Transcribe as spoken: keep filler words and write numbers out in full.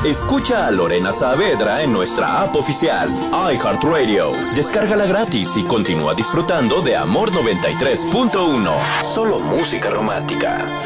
Escucha a Lorena Saavedra en nuestra app oficial, iHeartRadio. Descárgala gratis y continúa disfrutando de Amor noventa y tres punto uno. Solo música romántica.